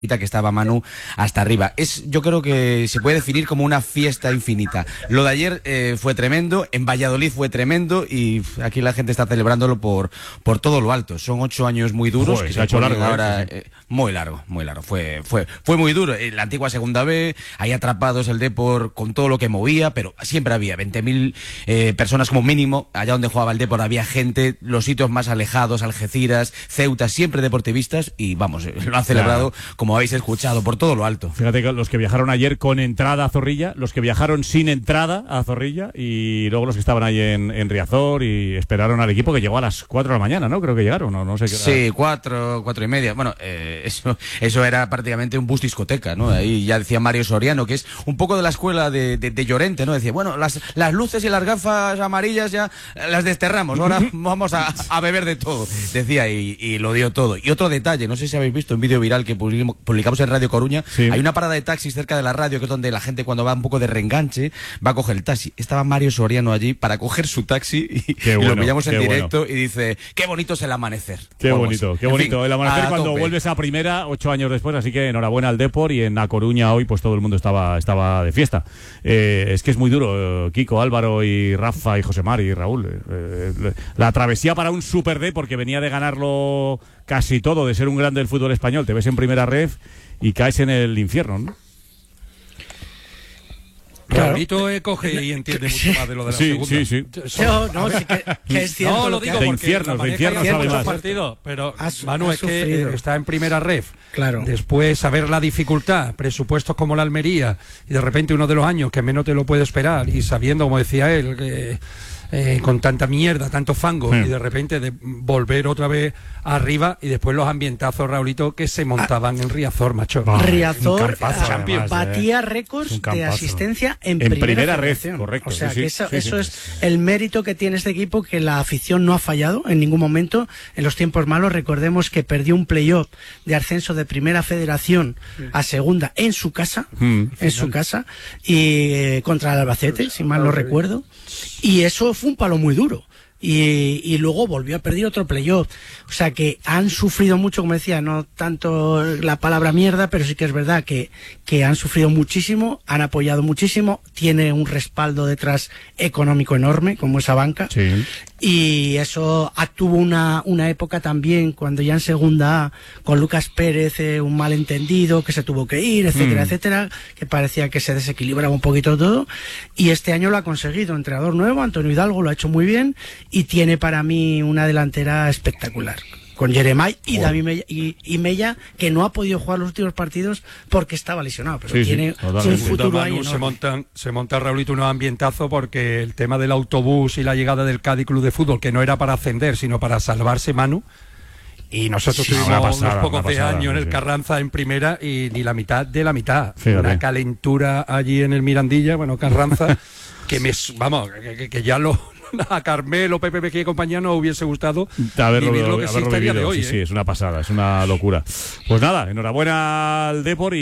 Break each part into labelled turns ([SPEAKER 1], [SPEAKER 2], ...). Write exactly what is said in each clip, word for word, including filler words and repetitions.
[SPEAKER 1] que estaba Manu hasta arriba. Es, yo creo que se puede definir como una fiesta infinita. Lo de ayer eh, fue tremendo, en Valladolid fue tremendo y aquí la gente está celebrándolo por por todo lo alto. Son ocho años muy duros.
[SPEAKER 2] Joder,
[SPEAKER 1] que
[SPEAKER 2] se ha hecho largo,
[SPEAKER 1] ahora,
[SPEAKER 2] eh, sí.
[SPEAKER 1] eh, muy largo, muy largo. Fue fue fue muy duro. En la antigua Segunda B, ahí atrapados el Depor con todo lo que movía, pero siempre había veinte mil eh, personas como mínimo. Allá donde jugaba el Depor había gente, los sitios más alejados, Algeciras, Ceuta, siempre deportivistas y vamos, lo han celebrado claro. como habéis escuchado, por todo lo alto.
[SPEAKER 2] Fíjate que los que viajaron ayer con entrada a Zorrilla, los que viajaron sin entrada a Zorrilla y luego los que estaban ahí en, en Riazor y esperaron al equipo que llegó a las cuatro de la mañana, ¿no? Creo que llegaron, no, no sé qué.
[SPEAKER 1] Sí, cuatro, cuatro y media. Bueno, eh, eso, eso era prácticamente un bus discoteca, ¿no? Ahí ya decía Mario Soriano, que es un poco de la escuela de, de, de Llorente, ¿no? Decía, bueno, las, las luces y las gafas amarillas ya las desterramos, ahora vamos a, a beber de todo, decía, y, y lo dio todo. Y otro detalle, no sé si habéis visto un vídeo viral que publicamos en Radio Coruña, sí. Hay una parada de taxis cerca de la radio, que es donde la gente cuando va un poco de reenganche va a coger el taxi. Estaba Mario Soriano allí para coger su taxi y, bueno, y lo pillamos en directo bueno. Y dice, qué bonito es el amanecer.
[SPEAKER 2] Qué
[SPEAKER 1] Vamos.
[SPEAKER 2] bonito, qué
[SPEAKER 1] en
[SPEAKER 2] bonito.
[SPEAKER 1] Fin,
[SPEAKER 2] el amanecer cuando tope. Vuelves a primera, ocho años después, así que enhorabuena al Depor y en A Coruña hoy pues todo el mundo estaba, estaba de fiesta. Eh, es que es muy duro, eh, Kiko, Álvaro y Rafa y José Mari y Raúl. Eh, eh, la travesía para un Super D porque venía de ganarlo casi todo, de ser un grande del fútbol español. Te ves en primera ref y caes en el infierno, ¿no?
[SPEAKER 3] Claro. Raulito eh, coge y entiende mucho más de lo de la
[SPEAKER 2] sí,
[SPEAKER 3] segunda.
[SPEAKER 2] Sí, sí,
[SPEAKER 4] sí. No, no, sí que, que es cierto.
[SPEAKER 3] No, lo digo
[SPEAKER 2] de
[SPEAKER 3] porque
[SPEAKER 2] infiernos, de infiernos sabe más.
[SPEAKER 3] Partido, pero
[SPEAKER 4] has,
[SPEAKER 3] Manu
[SPEAKER 4] has
[SPEAKER 3] es que eh, está en primera ref.
[SPEAKER 4] Claro.
[SPEAKER 3] Después saber la dificultad, presupuestos como la Almería y de repente uno de los años que menos te lo puede esperar y sabiendo, como decía él, que Eh, con tanta mierda, tanto fango, sí. Y de repente de volver otra vez arriba y después los ambientazos, Raulito, que se montaban ah. en Riazor, macho.
[SPEAKER 4] Oh, Riazor
[SPEAKER 3] además,
[SPEAKER 4] batía
[SPEAKER 3] eh.
[SPEAKER 4] récords de asistencia en,
[SPEAKER 2] en
[SPEAKER 4] primera,
[SPEAKER 2] primera red,
[SPEAKER 4] correcto. O sea,
[SPEAKER 2] sí,
[SPEAKER 4] que eso,
[SPEAKER 2] sí,
[SPEAKER 4] eso
[SPEAKER 2] sí,
[SPEAKER 4] es
[SPEAKER 2] sí.
[SPEAKER 4] el mérito que tiene este equipo, que la afición no ha fallado en ningún momento en los tiempos malos. Recordemos que perdió un playoff de ascenso de Primera Federación sí. a Segunda en su casa, mm. en su casa, y eh, contra el Albacete, si mal no recuerdo. Y eso fue un palo muy duro. Y, y luego volvió a perder otro playoff. O sea que han sufrido mucho, como decía, no tanto la palabra mierda, pero sí que es verdad que, que han sufrido muchísimo, han apoyado muchísimo, tiene un respaldo detrás económico enorme, como esa banca.
[SPEAKER 2] Sí.
[SPEAKER 4] Y eso tuvo una, una época también, cuando ya en Segunda A, con Lucas Pérez, eh, un malentendido, que se tuvo que ir, etcétera, mm. etcétera, que parecía que se desequilibraba un poquito todo. Y este año lo ha conseguido, entrenador nuevo, Antonio Hidalgo, lo ha hecho muy bien. Y tiene para mí una delantera espectacular, con Jeremai y bueno. David Mella, y, y Mella, que no ha podido jugar los últimos partidos porque estaba lesionado, pero sí, tiene sí, un futuro ahí enorme.
[SPEAKER 3] Se montan, se monta Raulito un ambientazo porque el tema del autobús y la llegada del Cádiz Club de Fútbol, que no era para ascender, sino para salvarse, Manu. Y nosotros sí, tuvimos pasada, unos pocos de años en el Carranza en primera y ni la mitad de la mitad. Fíjate. Una calentura allí en el Mirandilla, bueno, Carranza, que me, vamos, que, que ya lo... a Carmelo, Pepe Peque y compañía no hubiese gustado
[SPEAKER 2] haberlo,
[SPEAKER 3] vivir lo que sí estaría de hoy.
[SPEAKER 2] Sí,
[SPEAKER 3] ¿eh?
[SPEAKER 2] sí, es una pasada, es una locura. Pues nada, enhorabuena al Depor y,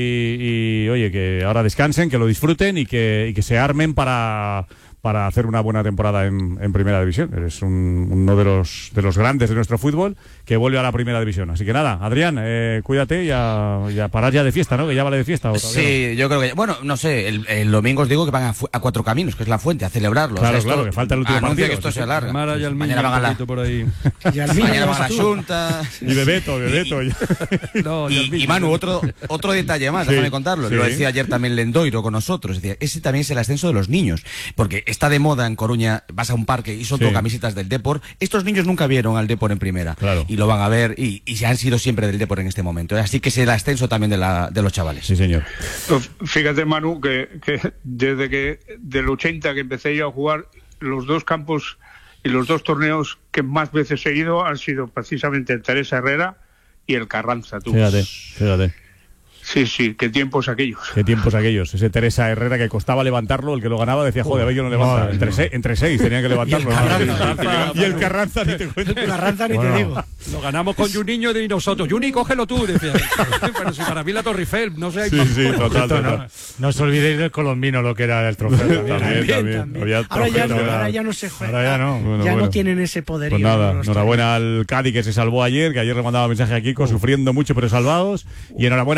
[SPEAKER 2] y oye, que ahora descansen, que lo disfruten y que, y que se armen para... para hacer una buena temporada en, en Primera División. Eres un, uno de los de los grandes de nuestro fútbol que vuelve a la Primera División. Así que nada, Adrián, eh, cuídate y a, y a parar ya de fiesta, ¿no? Que ya vale de fiesta. ¿O
[SPEAKER 1] sí, no? Yo creo que... Bueno, no sé, el, el domingo os digo que van a, a Cuatro Caminos, que es la Fuente, a celebrarlo.
[SPEAKER 2] Claro,
[SPEAKER 1] o sea,
[SPEAKER 2] claro, que falta el último
[SPEAKER 1] anuncia
[SPEAKER 2] partido.
[SPEAKER 1] que esto
[SPEAKER 2] sí,
[SPEAKER 1] se alarga.
[SPEAKER 3] Mara y Almiño,
[SPEAKER 1] mañana van a la...
[SPEAKER 3] por ahí.
[SPEAKER 1] mañana van a la Junta.
[SPEAKER 2] Y Bebeto, Bebeto.
[SPEAKER 1] Y,
[SPEAKER 3] no,
[SPEAKER 1] y, y Manu, otro, otro detalle más, sí, déjame contarlo. Sí. Lo decía ayer también Lendoiro con nosotros. Decía, ese también es el ascenso de los niños. Porque está de moda en Coruña, vas a un parque y son sí. todo camisetas del Depor. Estos niños nunca vieron al Depor en primera.
[SPEAKER 2] Claro.
[SPEAKER 1] Y lo van a ver y, y se han sido siempre del Depor en este momento. Así que es el ascenso también de, la, de los chavales.
[SPEAKER 2] Sí, señor.
[SPEAKER 5] Fíjate, Manu, que, que desde que del ochenta que empecé yo a jugar, los dos campos y los dos torneos que más veces he ido han sido precisamente el Teresa Herrera y el Carranza. Tú.
[SPEAKER 2] Fíjate, fíjate.
[SPEAKER 5] Sí, sí, qué tiempos aquellos.
[SPEAKER 2] Qué tiempos aquellos. Ese Teresa Herrera que costaba levantarlo, el que lo ganaba decía, joder, a ver, yo no levanto.
[SPEAKER 3] No,
[SPEAKER 2] entre,
[SPEAKER 3] no.
[SPEAKER 2] Se, entre seis tenían que levantarlo.
[SPEAKER 3] Y el Carranza,
[SPEAKER 2] y el Carranza ni te cuento.
[SPEAKER 4] El Carranza ni
[SPEAKER 3] bueno,
[SPEAKER 4] te digo.
[SPEAKER 3] Lo ganamos con Juninho y nosotros. Juni, cógelo tú, decía. Pero si para mí la Torre Eiffel, no sé.
[SPEAKER 2] Sí, sí, total, total.
[SPEAKER 6] No, no os olvidéis del colombino, lo que era el trofeo. También,
[SPEAKER 2] También,
[SPEAKER 4] También,
[SPEAKER 2] también.
[SPEAKER 4] también.
[SPEAKER 2] Había
[SPEAKER 4] Ahora, ya no,
[SPEAKER 2] trofeo,
[SPEAKER 4] ahora ya no se juega.
[SPEAKER 6] Ahora ya no.
[SPEAKER 2] Bueno,
[SPEAKER 4] ya
[SPEAKER 2] bueno.
[SPEAKER 4] no tienen ese poderío.
[SPEAKER 2] Pues nada,
[SPEAKER 4] los
[SPEAKER 2] enhorabuena al Cádiz que se salvó ayer, que ayer le mandaba mensaje a Kiko, sufriendo mucho pero salvados. Y enhorabuena